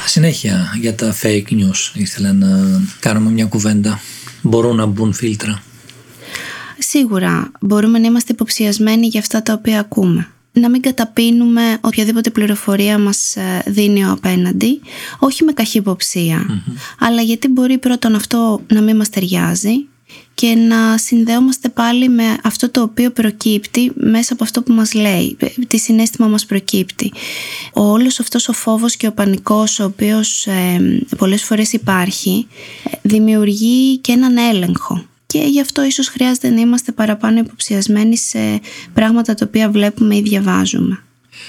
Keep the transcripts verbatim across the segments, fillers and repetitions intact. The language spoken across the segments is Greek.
Συνέχεια για τα fake news ήθελα να κάνουμε μια κουβέντα. Μπορούν να μπουν φίλτρα? Σίγουρα μπορούμε να είμαστε υποψιασμένοι για αυτά τα οποία ακούμε. Να μην καταπίνουμε οποιαδήποτε πληροφορία μας δίνει ο απέναντι, όχι με καχυποψία, mm-hmm. αλλά γιατί μπορεί πρώτον αυτό να μην μας ταιριάζει και να συνδέομαστε πάλι με αυτό το οποίο προκύπτει μέσα από αυτό που μας λέει, τι συναίσθημα μας προκύπτει. Ο όλος αυτός ο φόβος και ο πανικός ο οποίος ε, πολλές φορές υπάρχει, δημιουργεί και έναν έλεγχο. Και γι' αυτό ίσως χρειάζεται να είμαστε παραπάνω υποψιασμένοι σε πράγματα τα οποία βλέπουμε ή διαβάζουμε.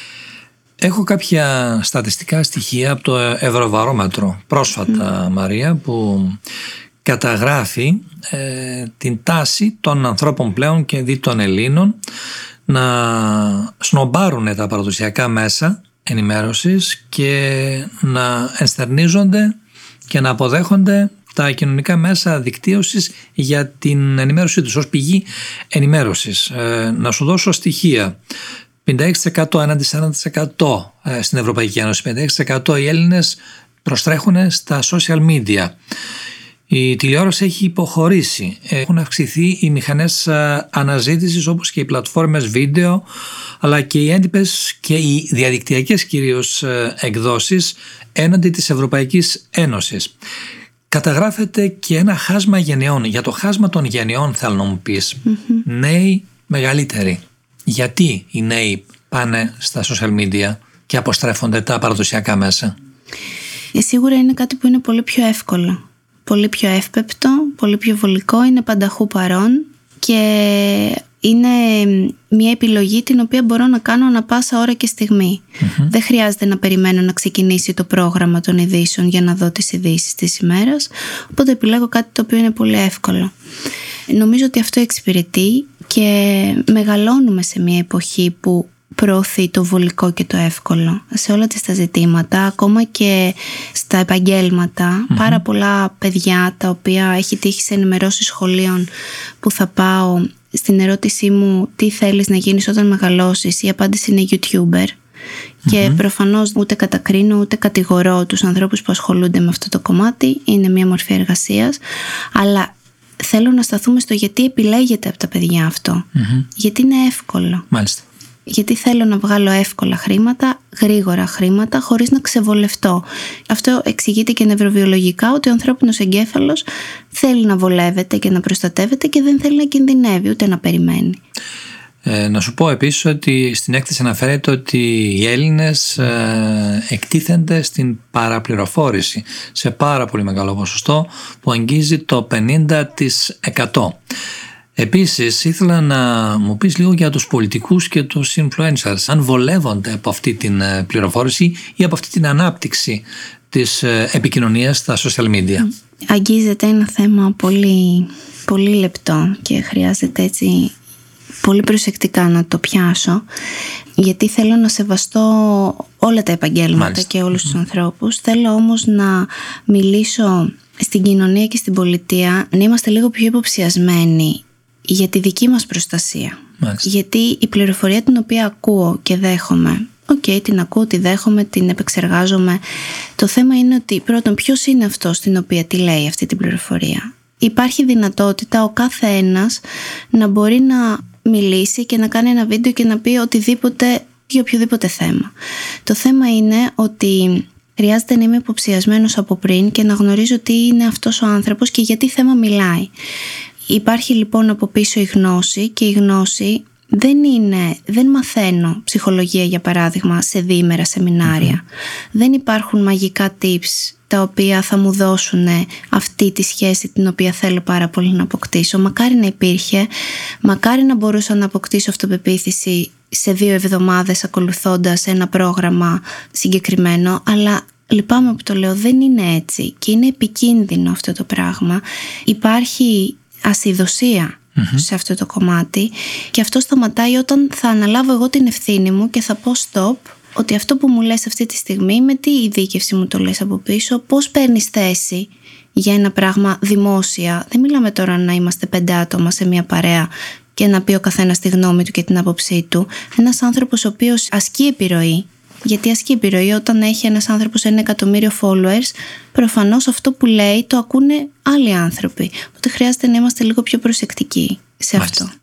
Έχω κάποια στατιστικά στοιχεία από το Ευρωβαρόμετρο πρόσφατα, mm. Μαρία, που καταγράφει ε, την τάση των ανθρώπων πλέον και δι των Ελλήνων να σνομπάρουν τα παραδοσιακά μέσα ενημέρωσης και να ενστερνίζονται και να αποδέχονται τα κοινωνικά μέσα δικτύωσης για την ενημέρωσή τους ως πηγή ενημέρωσης. Ε, να σου δώσω στοιχεία. πενήντα έξι τοις εκατό έναντι σαράντα τοις εκατό στην Ευρωπαϊκή Ένωση. πενήντα έξι τοις εκατό οι Έλληνες προστρέχουν στα social media. Η τηλεόραση έχει υποχωρήσει. Έχουν αυξηθεί οι μηχανές αναζήτησης όπως και οι πλατφόρμες βίντεο, αλλά και οι έντυπες και οι διαδικτυακές κυρίως εκδόσεις έναντι της Ευρωπαϊκής Ένωσης. Καταγράφεται και ένα χάσμα γενεών. Για το χάσμα των γενεών θέλω να μου πεις. Mm-hmm. Νέοι μεγαλύτεροι. Γιατί οι νέοι πάνε στα social media και αποστρέφονται τα παραδοσιακά μέσα? Ε, σίγουρα είναι κάτι που είναι πολύ πιο εύκολο. Πολύ πιο εύπεπτο, πολύ πιο βολικό, είναι πανταχού παρόν και είναι μια επιλογή την οποία μπορώ να κάνω ανα πάσα ώρα και στιγμή. Mm-hmm. Δεν χρειάζεται να περιμένω να ξεκινήσει το πρόγραμμα των ειδήσεων για να δω τις ειδήσεις της ημέρας, οπότε επιλέγω κάτι το οποίο είναι πολύ εύκολο. Νομίζω ότι αυτό εξυπηρετεί και μεγαλώνουμε σε μια εποχή που προωθεί το βολικό και το εύκολο σε όλα τις τα ζητήματα, ακόμα και στα επαγγέλματα. Mm-hmm. Πάρα πολλά παιδιά τα οποία έχει τύχει σε ενημερώσεις σχολείων που θα πάω στην ερώτησή μου τι θέλεις να γίνεις όταν μεγαλώσεις, η απάντηση είναι YouTuber. Mm-hmm. Και προφανώς ούτε κατακρίνω ούτε κατηγορώ τους ανθρώπους που ασχολούνται με αυτό το κομμάτι, είναι μια μορφή εργασίας, αλλά θέλω να σταθούμε στο γιατί επιλέγεται από τα παιδιά αυτό. Mm-hmm. Γιατί είναι εύκολο. Μάλιστα. Γιατί θέλω να βγάλω εύκολα χρήματα, γρήγορα χρήματα, χωρίς να ξεβολευτώ. Αυτό εξηγείται και νευροβιολογικά, ότι ο ανθρώπινος εγκέφαλος θέλει να βολεύεται και να προστατεύεται και δεν θέλει να κινδυνεύει ούτε να περιμένει. Ε, να σου πω επίσης ότι στην έκθεση αναφέρεται ότι οι Έλληνες ε, εκτίθενται στην παραπληροφόρηση σε πάρα πολύ μεγάλο ποσοστό που αγγίζει το πενήντα τοις εκατό. Επίσης ήθελα να μου πεις λίγο για τους πολιτικούς και τους influencers, αν βολεύονται από αυτή την πληροφόρηση ή από αυτή την ανάπτυξη της επικοινωνίας στα social media. Αγγίζεται ένα θέμα πολύ, πολύ λεπτό και χρειάζεται έτσι πολύ προσεκτικά να το πιάσω, γιατί θέλω να σεβαστώ όλα τα επαγγέλματα. Μάλιστα. Και όλους τους ανθρώπους. Θέλω όμως να μιλήσω στην κοινωνία και στην πολιτεία, να είμαστε λίγο πιο υποψιασμένοι για τη δική μας προστασία. Μάλιστα. Γιατί η πληροφορία την οποία ακούω και δέχομαι, οκ, okay, την ακούω, τη δέχομαι, την επεξεργάζομαι. Το θέμα είναι ότι πρώτον, ποιος είναι αυτός την οποία τη λέει αυτή την πληροφορία. Υπάρχει δυνατότητα ο κάθε ένας να μπορεί να μιλήσει και να κάνει ένα βίντεο και να πει οτιδήποτε για οποιοδήποτε θέμα. Το θέμα είναι ότι χρειάζεται να είμαι υποψιασμένος από πριν και να γνωρίζω τι είναι αυτός ο άνθρωπος και για τι θέμα μιλάει. Υπάρχει λοιπόν από πίσω η γνώση και η γνώση δεν είναι, δεν μαθαίνω ψυχολογία για παράδειγμα σε διήμερα σεμινάρια. Mm-hmm. Δεν υπάρχουν μαγικά tips τα οποία θα μου δώσουν αυτή τη σχέση την οποία θέλω πάρα πολύ να αποκτήσω. Μακάρι να υπήρχε, μακάρι να μπορούσα να αποκτήσω αυτοπεποίθηση σε δύο εβδομάδες ακολουθώντας ένα πρόγραμμα συγκεκριμένο, αλλά λυπάμαι που το λέω, δεν είναι έτσι και είναι επικίνδυνο αυτό το πράγμα. Υπάρχει ασυδοσία mm-hmm. σε αυτό το κομμάτι και αυτό σταματάει όταν θα αναλάβω εγώ την ευθύνη μου και θα πω stop, ότι αυτό που μου λες αυτή τη στιγμή, με τι ειδίκευση μου το λες από πίσω, πώς παίρνεις θέση για ένα πράγμα δημόσια. Δεν μιλάμε τώρα να είμαστε πέντε άτομα σε μια παρέα και να πει ο καθένας τη γνώμη του και την άποψή του. Ένας άνθρωπος ο οποίος ασκεί επιρροή Γιατί ασκεί επιρροή. Όταν έχει ένας άνθρωπος ένα εκατομμύριο followers, προφανώς αυτό που λέει το ακούνε άλλοι άνθρωποι. Οπότε χρειάζεται να είμαστε λίγο πιο προσεκτικοί σε Μάλιστα. αυτό.